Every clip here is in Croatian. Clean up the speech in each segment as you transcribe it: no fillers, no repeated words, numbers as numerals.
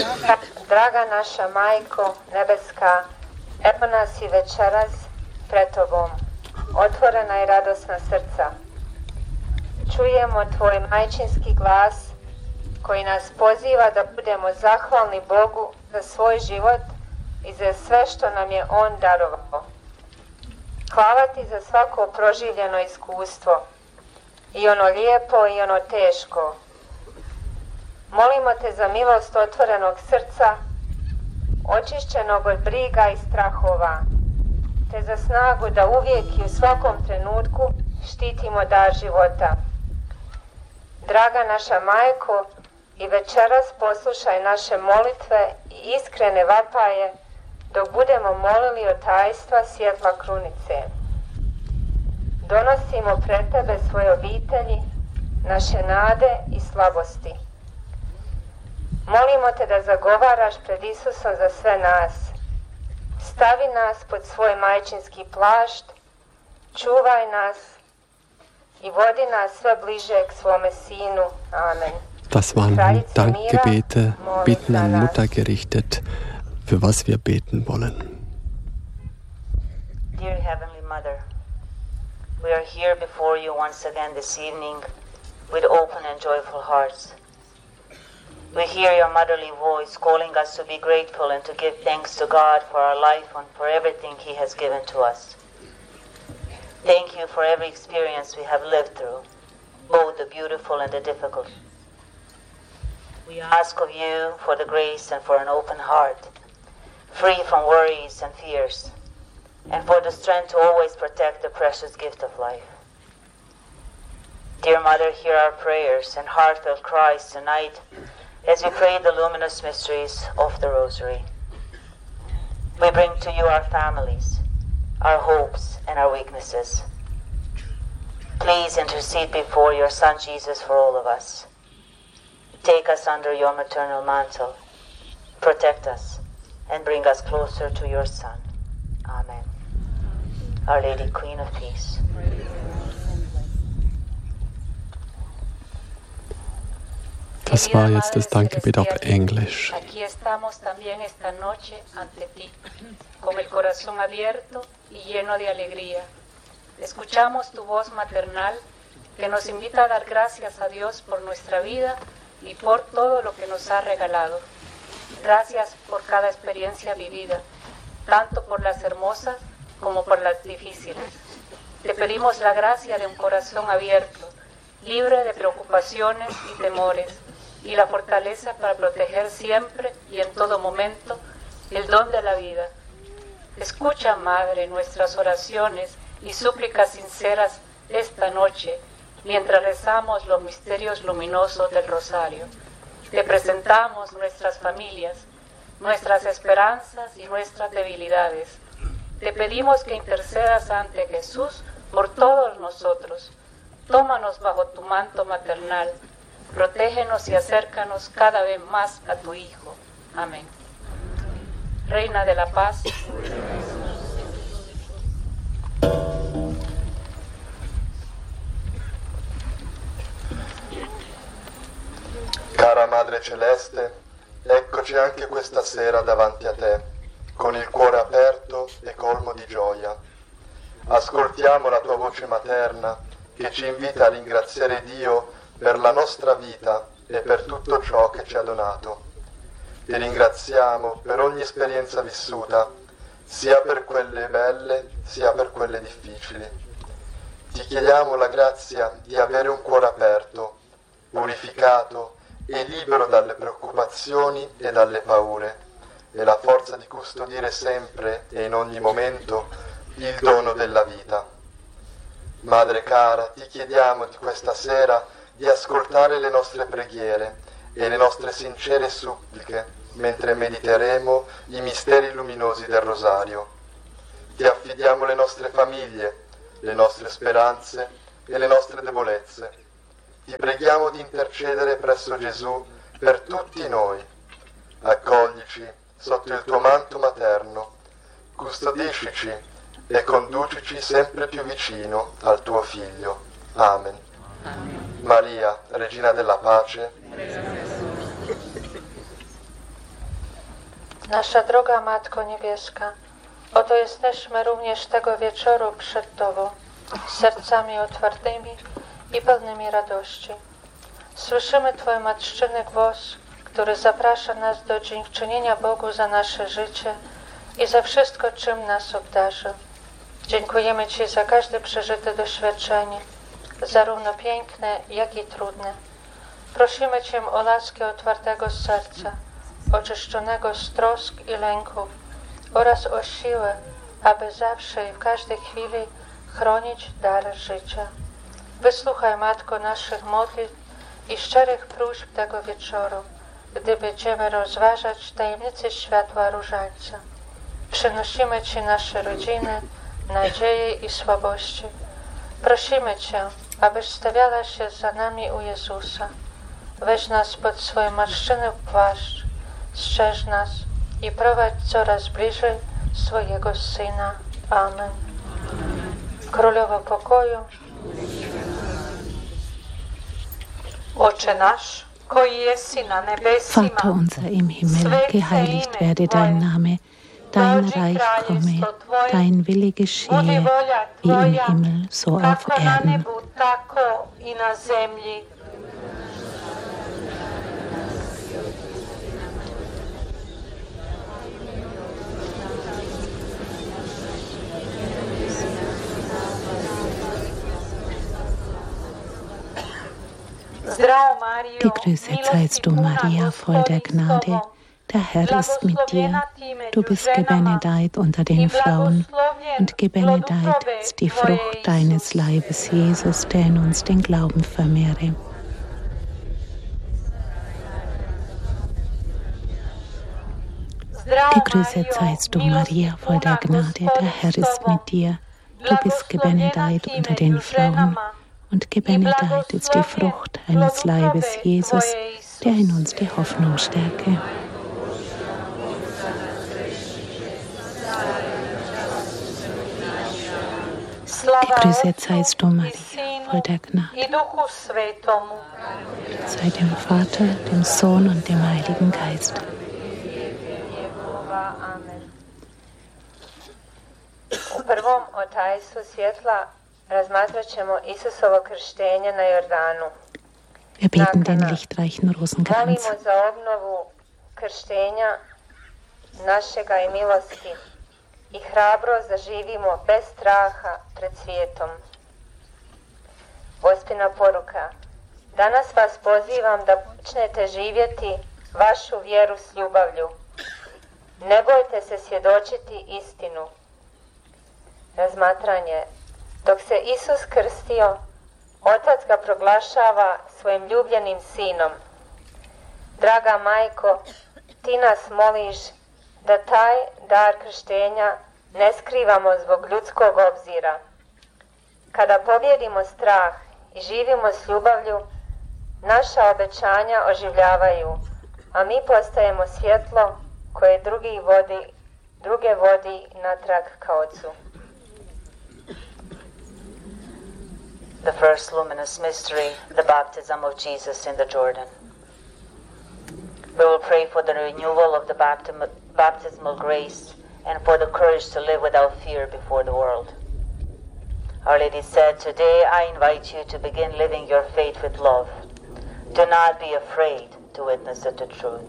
Draga naša Majko nebeska, evo nas i večeras pred Tobom, otvorena i radosna srca. Čujemo Tvoj majčinski glas koji nas poziva da budemo zahvalni Bogu za svoj život i za sve što nam je On darovao. Hvala Ti za svako proživljeno iskustvo, i ono lijepo i ono teško. Molimo Te za milost otvorenog srca, očišćenog od briga i strahova, te za snagu da uvijek i u svakom trenutku štitimo dar života. Draga naša Majko, i večeras poslušaj naše molitve i iskrene vapaje dok budemo molili o tajstva svjetla krunice. Donosimo pred Tebe svoje obitelji, naše nade i slabosti. Molimo Te da zagovaraš pred Isusom za sve nas. Stavi nas pod svoj majčinski plašt, čuvaj nas i vodi nas sve bliže k svome Sinu. Amen. Das waren Dankgebete, Bitten an Mutter gerichtet, für was wir beten wollen. Dear Heavenly Mother, we are here before you once again this evening with open and joyful hearts. We hear your motherly voice calling us to be grateful and to give thanks to God for our life and for everything He has given to us. Thank you for every experience we have lived through, both the beautiful and the difficult. We ask of you for the grace and for an open heart, free from worries and fears, and for the strength to always protect the precious gift of life. Dear Mother, hear our prayers and heartfelt cries tonight as we pray the luminous mysteries of the Rosary. We bring to you our families, our hopes and our weaknesses. Please intercede before your Son Jesus for all of us. Take us under your maternal mantle, protect us, and bring us closer to your Son. Amen. Our Lady, Queen of Peace. Das war jetzt das Dankgebet auf Englisch. Aquí estamos también esta noche ante ti, con el corazón abierto y lleno de alegría. Escuchamos tu voz maternal que nos invita a dar gracias a Dios por nuestra vida y por todo lo que nos ha regalado. Gracias por cada experiencia vivida, tanto por las hermosas como por las difíciles. Te pedimos la gracia de un corazón abierto, libre de preocupaciones y temores, y la fortaleza para proteger siempre y en todo momento el don de la vida. Escucha, Madre, nuestras oraciones y súplicas sinceras esta noche, mientras rezamos los misterios luminosos del Rosario. Te presentamos nuestras familias, nuestras esperanzas y nuestras debilidades. Te pedimos que intercedas ante Jesús por todos nosotros. Tómanos bajo tu manto maternal, protégenos y acércanos cada vez más a tu Hijo. Amén. Reina de la Paz, Cara Madre Celeste, eccoci anche questa sera davanti a Te, con il cuore aperto e colmo di gioia. Ascoltiamo la Tua voce materna che ci invita a ringraziare Dio per la nostra vita e per tutto ciò che ci ha donato. Ti ringraziamo per ogni esperienza vissuta, sia per quelle belle, sia per quelle difficili. Ti chiediamo la grazia di avere un cuore aperto, purificato e libero dalle preoccupazioni e dalle paure, e la forza di custodire sempre e in ogni momento il dono della vita. Madre cara, ti chiediamo di questa sera di ascoltare le nostre preghiere e le nostre sincere suppliche mentre mediteremo i misteri luminosi del Rosario. Ti affidiamo le nostre famiglie, le nostre speranze e le nostre debolezze. Ti preghiamo di intercedere presso Gesù per tutti noi. Accoglici sotto il tuo manto materno, custodiscici e conducici sempre più vicino al tuo Figlio. Amen. Maria, Regina della Pace, Nasza droga Matko Niebieska, oto jesteśmy również tego wieczoru przed Tobą, z sercami otwartymi i pełnymi radości. Słyszymy Twój matczyny głos, który zaprasza nas do dziękczynienia Bogu za nasze życie i za wszystko, czym nas obdarzył. Dziękujemy Ci za każde przeżyte doświadczenie, zarówno piękne, jak i trudne. Prosimy Cię o laskę otwartego serca, oczyszczonego z trosk i lęków oraz o siłę, aby zawsze i w każdej chwili chronić dar życia. Wysłuchaj, Matko, naszych modlitw i szczerych próśb tego wieczoru, gdy będziemy rozważać tajemnice światła różańca. Przynosimy Ci nasze rodziny, nadzieje i słabości. Prosimy Cię, abyś stawiała się za nami u Jezusa. Weź nas pod swoje marszczyny płaszcz, strzeż nas i prowadź coraz bliżej swojego Syna. Amen. Królowo pokoju, Oče naš, koji jesi na nebesima, Vater unser im Himmel, geheiligt werde dein Name, dein Reich komme, dein Wille geschehe, wie im Himmel, so auf kako na Erden. nebu, tako i na zemlji. Gegrüßet seist du, Maria, voll der Gnade. Der Herr ist mit dir. Du bist gebenedeit unter den Frauen und gebenedeit ist die Frucht deines Leibes, Jesus, der in uns den Glauben vermehre. Gegrüßet seist du, Maria, voll der Gnade. Der Herr ist mit dir. Du bist gebenedeit unter den Frauen und gebenedeit ist die Frucht deines Leibes, Jesus, der in uns die Hoffnung stärke. Gegrüßet seist du, Maria, voll der Gnade. Sei dem Vater, dem Sohn und dem Heiligen Geist. U prvom otajstvu svjetla razmatrat ćemo Isusovo krštenje na Jordanu. Wir beten den lichtreichen Rosenkranz. Molimo za obnovu krštenja našega i milosti i hrabro zaživimo bez straha pred svijetom. Gospina poruka. Danas vas pozivam da počnete živjeti vašu vjeru s ljubavlju. Ne bojte se svjedočiti istinu. Razmatranje. Dok se Isus krstio, Otac ga proglašava svojim ljubljenim sinom. Draga majko, ti nas moliš da taj dar krštenja ne skrivamo zbog ljudskog obzira. Kada pobjedimo strah i živimo s ljubavlju, naša obećanja oživljavaju, a mi postajemo svjetlo koje druge vodi natrag ka Otcu. The first luminous mystery, the baptism of Jesus in the Jordan. We will pray for the renewal of the baptismal grace and for the courage to live without fear before the world. Our Lady said, "Today I invite you to begin living your faith with love. Do not be afraid to witness to the truth."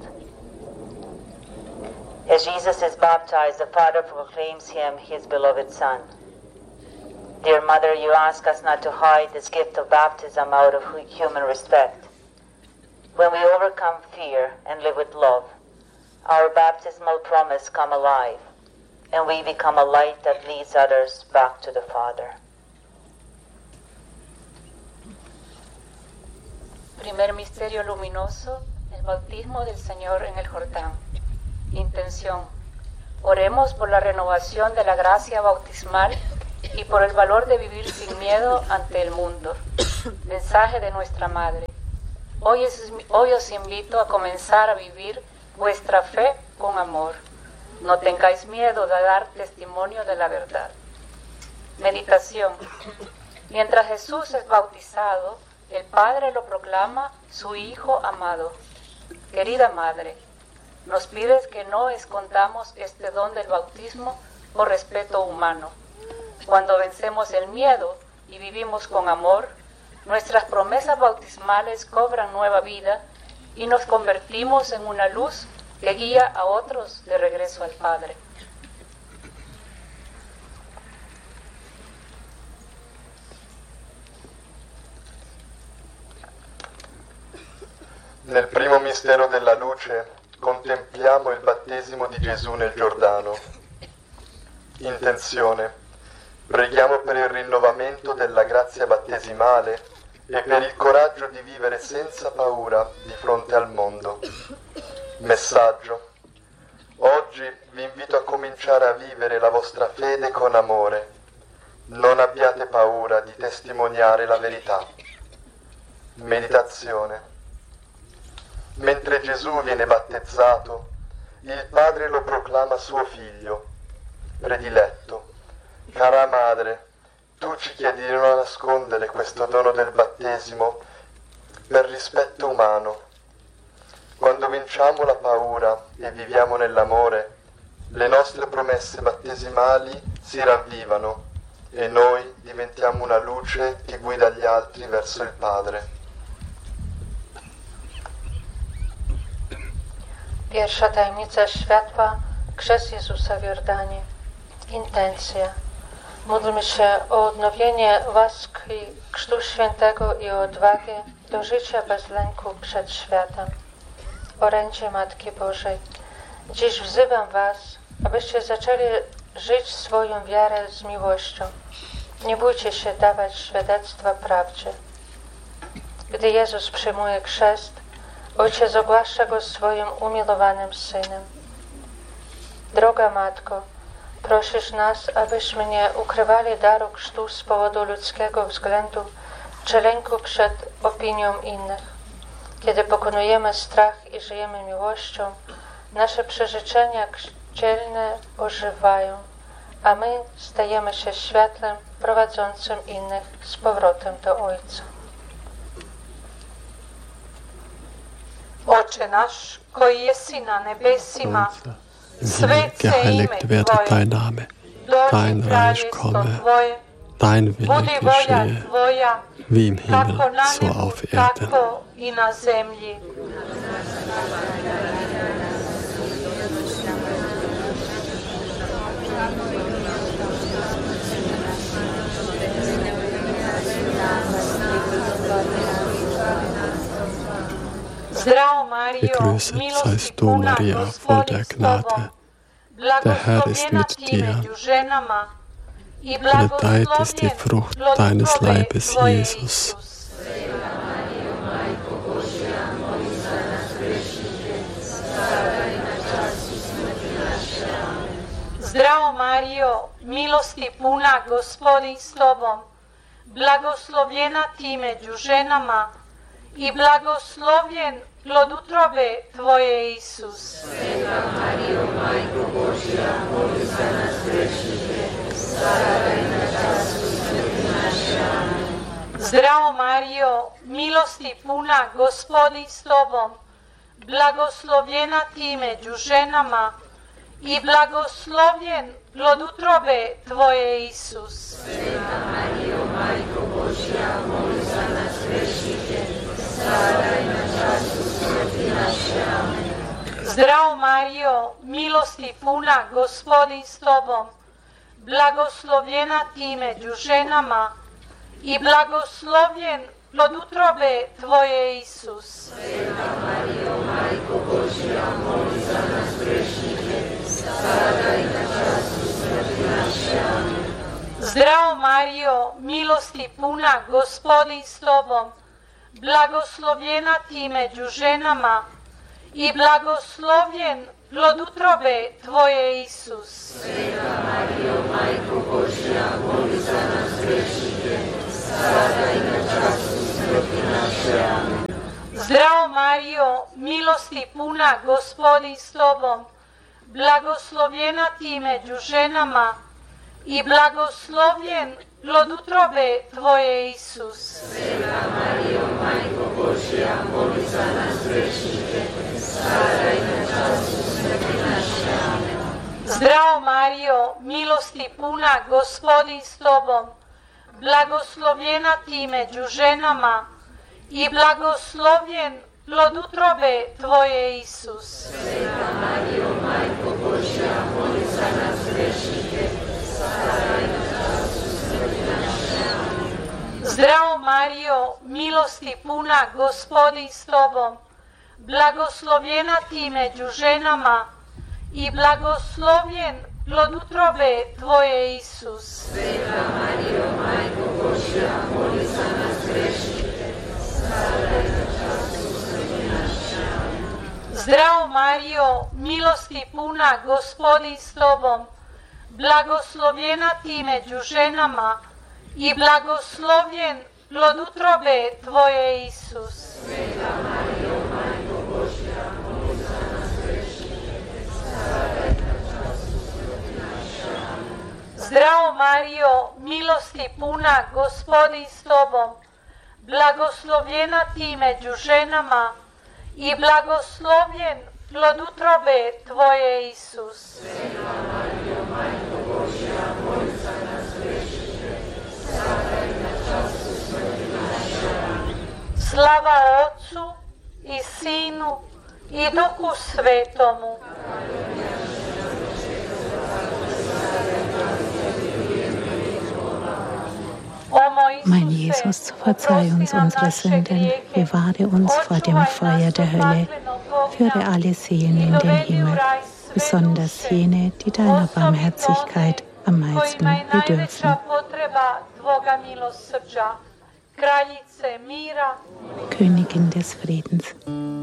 As Jesus is baptized, the Father proclaims him his beloved Son. Dear Mother, you ask us not to hide this gift of baptism out of human respect. When we overcome fear and live with love, our baptismal promise come alive, and we become a light that leads others back to the Father. Primer misterio luminoso, el bautismo del Señor en el Jordán. Intención. Oremos por la renovación de la gracia bautismal y por el valor de vivir sin miedo ante el mundo. Mensaje de nuestra Madre. Hoy os invito a comenzar a vivir vuestra fe con amor. No tengáis miedo de dar testimonio de la verdad. Meditación. Mientras Jesús es bautizado, el Padre lo proclama su Hijo amado. Querida Madre, nos pides que no escondamos este don del bautismo por respeto humano. Cuando vencemos el miedo y vivimos con amor, nuestras promesas bautismales cobran nueva vida y nos convertimos en una luz que guía a otros de regreso al Padre. Nel primo mistero della luce contempliamo il battesimo di Gesù nel Giordano. Intenzione: preghiamo per il rinnovamento della grazia battesimale e per il coraggio di vivere senza paura di fronte al mondo. Messaggio: oggi vi invito a cominciare a vivere la vostra fede con amore. Non abbiate paura di testimoniare la verità. Meditazione: mentre Gesù viene battezzato, il Padre lo proclama suo figlio prediletto. Cara madre, tu ci chiedi di non nascondere questo dono del battesimo per rispetto umano. Quando vinciamo la paura e viviamo nell'amore, le nostre promesse battesimali si ravvivano e noi diventiamo una luce che guida gli altri verso il Padre. Pierwsza tajemnica światła, chrzest Jezusa w Jordanie. Intencja. Módlmy się o odnowienie łaski Chrztu Świętego i o odwagę do życia bez lęku przed światem. Orędzie Matki Bożej. Dziś wzywam Was, abyście zaczęli żyć swoją wiarę z miłością. Nie bójcie się dawać świadectwa prawdzie. Gdy Jezus przyjmuje chrzest, Ojciec ogłasza Go swoim umiłowanym Synem. Droga Matko, prosisz nas, abyśmy nie ukrywali daru chrztu z powodu ludzkiego względu czy lęku przed opinią innych. Kiedy pokonujemy strach i żyjemy miłością, nasze przeżyczenia chrzcielne ożywają, a my stajemy się światłem prowadzącym innych z powrotem do Ojca. Oče naš, koji jesi na nebesima, Geheiligt werde dein Name, dein Reich komme, dein Wille geschehe, wie im Himmel, so auf Erden. Gegrüßet seist du, Maria, voll der Gnade. Der Herr ist mit dir. Benedeit ist die Frucht deines Leibes, Jesus. Zdravo Mario, milosti puna, Gospodin s tobom, blagoslovljena ti među ženama i blagoslovljen plod utrobe tvoje, Isus. Sveta Marijo, Majko Božja, moli za nas grešnike, sada i na času smrti naše. Amen. Zdravo Mario, milosti puna, Gospodin s tobom, blagoslovljena ti među ženama i blagoslovljen plod utrobe tvoje, Isus. Sveta Marijo, Majko Božja, moli za nas grešnike, sada i na času smrti naše. Amen. Zdravo Mario, milosti puna, Gospodin s tobom, blagoslovljena ti među ženama i blagoslovljen plod utrobe tvoje, Isus. Sveta Marijo, Majko Božja, moli za nas grešnike, sada i na času smrti naše. Amen. Zdravo Mario, milosti puna, Gospodin s tobom, blagoslovljena ti među ženama i blagoslovljen plod utrobe tvoje, Isus. Sveta Marijo, Majko Božja, moli za nas grešnike, sada i na času smrti naše. Amen. Zdravo Mario, milosti puna, Gospodin s tobom, blagoslovljena ti među ženama i blagoslovljen plod utrobe tvoje, Isus. Sveta Marijo, Majko Božja, moli za nas grešnike, sada i na času Mario, milosti puna, Gospodin s tobom, blagoslovljena ti među ženama i blagoslovljen plod utrobe tvoje, Isus. Sveta Marijo, Majko Božja, moli za nas grešnike, sada i na času smrti naše. Amen. Zdravo Mario, milosti puna, Gospodin s tobom, blagoslovljena ti među ženama i blagoslovljen plod utrobe tvoje, Isus. Sveta Marijo, Majko Božja, moli za nas grešnike, sada i na času smrti naše. Amen. Zdravo Mario, milosti puna, Gospodin s tobom, blagoslovljena ti među ženama i blagoslovljen plod utrobe tvoje, Isus. Sveta Marijo, Majko Božja, moli za nas grešnike, sada i na času smrti naše. Amen. Zdravo Mario, milosti puna, Gospodin s tobom, blagoslovljena ti među ženama i blagoslovljen plod utrobe tvoje, Isus. Sveta Marijo, Majko Božja, moli za nas grešnike, sada i na času smrti naše. Amen. Slava Otcu i Sinu i Duhu Svetomu. Mein Jesus, verzeih uns unsere Sünden, bewahre uns vor dem Feuer der Hölle, führe alle Seelen in den Himmel, besonders jene, die deiner Barmherzigkeit am meisten bedürfen. Königin des Friedens,